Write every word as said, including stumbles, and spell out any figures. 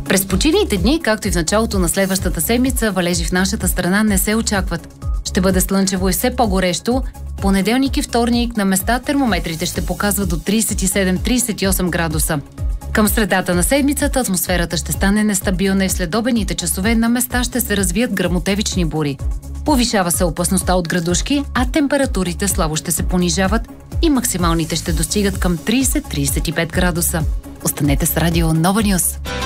През почивните дни, както и в началото на следващата седмица, валежи в нашата страна не се очакват. Ще бъде слънчево и все по-горещо. Понеделник и вторник на места термометрите ще показват до трийсет и седем до трийсет и осем градуса. Към средата на седмицата атмосферата ще стане нестабилна и в следобедните часове на места ще се развият гръмотевични бури. Повишава се опасността от градушки, а температурите слабо ще се понижават и максималните ще достигат към трийсет до трийсет и пет градуса. Останете с Радио Нова Нюз.